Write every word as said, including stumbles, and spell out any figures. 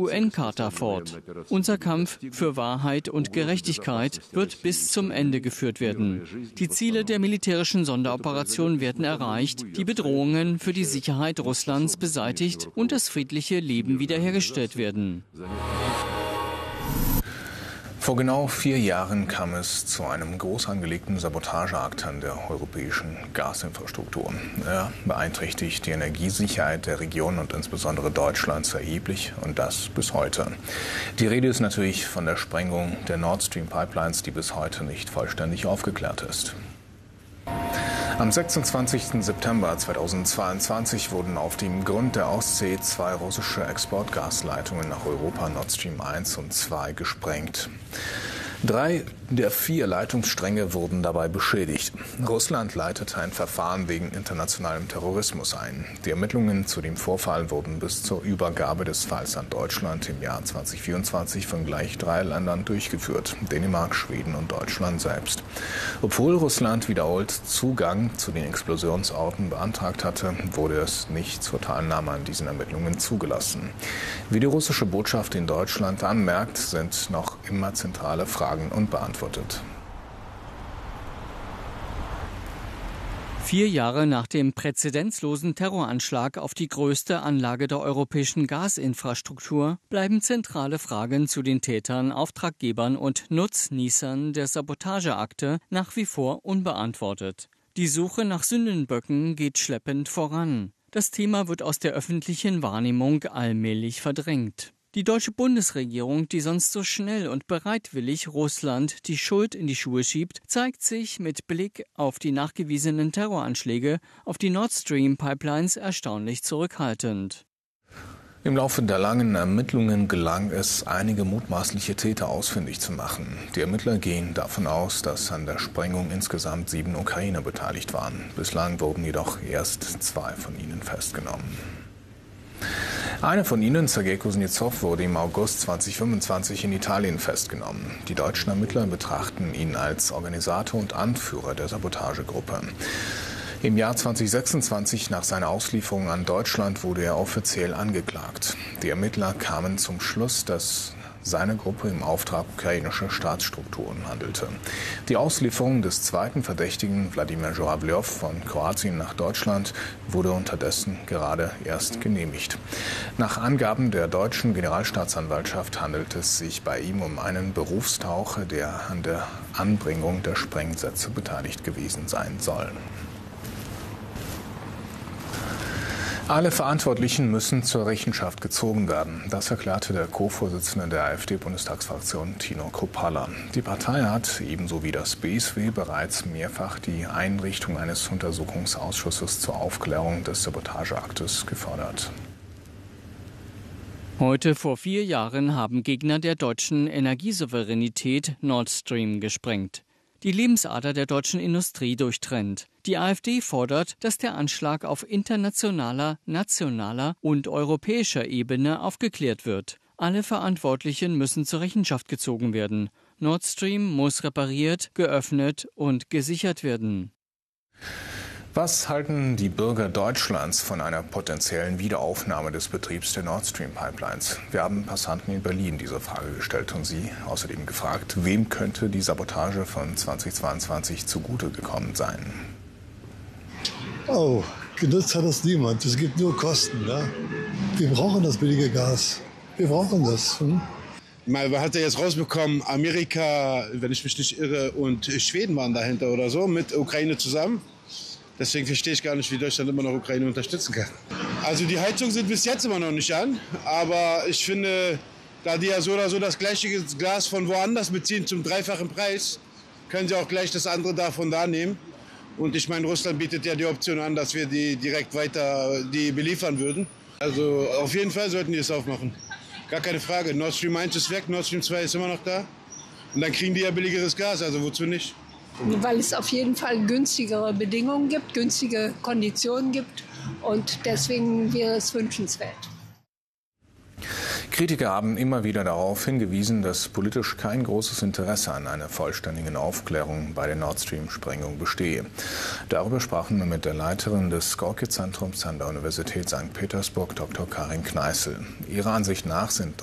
U N-Charta fort. Unser Kampf für Wahrheit und Gerechtigkeit wird bis zum Ende geführt werden. Die Ziele der militärischen Sonderoperation werden erreicht, die Bedrohungen für die Sicherheit Russlands beseitigt und das friedliche Leben wiederhergestellt werden. Vor genau vier Jahren kam es zu einem groß angelegten Sabotageakt an der europäischen Gasinfrastruktur. Er beeinträchtigt die Energiesicherheit der Region und insbesondere Deutschlands erheblich, und das bis heute. Die Rede ist natürlich von der Sprengung der Nord Stream Pipelines, die bis heute nicht vollständig aufgeklärt ist. Am sechsundzwanzigsten September zweitausendzweiundzwanzig wurden auf dem Grund der Ostsee zwei russische Exportgasleitungen nach Europa, Nord Stream eins und zwei, gesprengt. Drei der vier Leitungsstränge wurden dabei beschädigt. Russland leitete ein Verfahren wegen internationalem Terrorismus ein. Die Ermittlungen zu dem Vorfall wurden bis zur Übergabe des Falls an Deutschland im Jahr zweitausendvierundzwanzig von gleich drei Ländern durchgeführt: Dänemark, Schweden und Deutschland selbst. Obwohl Russland wiederholt Zugang zu den Explosionsorten beantragt hatte, wurde es nicht zur Teilnahme an diesen Ermittlungen zugelassen. Wie die russische Botschaft in Deutschland anmerkt, sind noch immer zentrale Fragen unbeantwortet. Vier Jahre nach dem präzedenzlosen Terroranschlag auf die größte Anlage der europäischen Gasinfrastruktur bleiben zentrale Fragen zu den Tätern, Auftraggebern und Nutznießern der Sabotageakte nach wie vor unbeantwortet. Die Suche nach Sündenböcken geht schleppend voran. Das Thema wird aus der öffentlichen Wahrnehmung allmählich verdrängt. Die deutsche Bundesregierung, die sonst so schnell und bereitwillig Russland die Schuld in die Schuhe schiebt, zeigt sich mit Blick auf die nachgewiesenen Terroranschläge auf die Nord Stream Pipelines erstaunlich zurückhaltend. Im Laufe der langen Ermittlungen gelang es, einige mutmaßliche Täter ausfindig zu machen. Die Ermittler gehen davon aus, dass an der Sprengung insgesamt sieben Ukrainer beteiligt waren. Bislang wurden jedoch erst zwei von ihnen festgenommen. Einer von ihnen, Sergei Kuznetsov, wurde im August zweitausendfünfundzwanzig in Italien festgenommen. Die deutschen Ermittler betrachten ihn als Organisator und Anführer der Sabotagegruppe. Im Jahr zweitausendsechsundzwanzig, nach seiner Auslieferung an Deutschland, wurde er offiziell angeklagt. Die Ermittler kamen zum Schluss, dass seine Gruppe im Auftrag ukrainischer Staatsstrukturen handelte. Die Auslieferung des zweiten Verdächtigen, Wladimir Żurawljow, von Kroatien nach Deutschland, wurde unterdessen gerade erst genehmigt. Nach Angaben der deutschen Generalstaatsanwaltschaft handelt es sich bei ihm um einen Berufstaucher, der an der Anbringung der Sprengsätze beteiligt gewesen sein soll. Alle Verantwortlichen müssen zur Rechenschaft gezogen werden. Das erklärte der Co-Vorsitzende der AfD-Bundestagsfraktion Tino Kruppalla. Die Partei hat, ebenso wie das B S W, bereits mehrfach die Einrichtung eines Untersuchungsausschusses zur Aufklärung des Sabotageaktes gefordert. Heute vor vier Jahren haben Gegner der deutschen Energiesouveränität Nord Stream gesprengt. Die Lebensader der deutschen Industrie durchtrennt. Die AfD fordert, dass der Anschlag auf internationaler, nationaler und europäischer Ebene aufgeklärt wird. Alle Verantwortlichen müssen zur Rechenschaft gezogen werden. Nord Stream muss repariert, geöffnet und gesichert werden. Was halten die Bürger Deutschlands von einer potenziellen Wiederaufnahme des Betriebs der Nord Stream Pipelines? Wir haben Passanten in Berlin diese Frage gestellt und sie außerdem gefragt, wem könnte die Sabotage von zweitausendzweiundzwanzig zugute gekommen sein? Oh, genutzt hat das niemand. Es gibt nur Kosten. Ne? Wir brauchen das billige Gas. Wir brauchen das. Hm? Man hat ja jetzt rausbekommen, Amerika, wenn ich mich nicht irre, und Schweden waren dahinter oder so, mit Ukraine zusammen. Deswegen verstehe ich gar nicht, wie Deutschland immer noch Ukraine unterstützen kann. Also die Heizungen sind bis jetzt immer noch nicht an. Aber ich finde, da die ja so oder so das gleiche Gas von woanders beziehen zum dreifachen Preis, können sie auch gleich das andere davon da nehmen. Und ich meine, Russland bietet ja die Option an, dass wir die direkt weiter die beliefern würden. Also auf jeden Fall sollten die es aufmachen. Gar keine Frage. Nord Stream eins ist weg, Nord Stream zwei ist immer noch da. Und dann kriegen die ja billigeres Gas, also wozu nicht? Weil es auf jeden Fall günstigere Bedingungen gibt, günstige Konditionen gibt und deswegen wäre es wünschenswert. Kritiker haben immer wieder darauf hingewiesen, dass politisch kein großes Interesse an einer vollständigen Aufklärung bei der Nord Stream-Sprengung bestehe. Darüber sprachen wir mit der Leiterin des Gorki-Zentrums an der Universität Sankt Petersburg, Doktor Karin Kneißl. Ihrer Ansicht nach sind